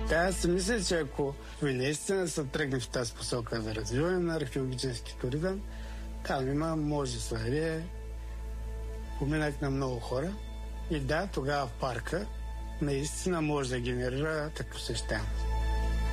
Да, аз си мисля, че ако ви наистина се тръгне в тази посока за развиване на археологически туризъм, там има множество. Поминат на много хора. И да, тогава в парка наистина може да генерира такъв съществен.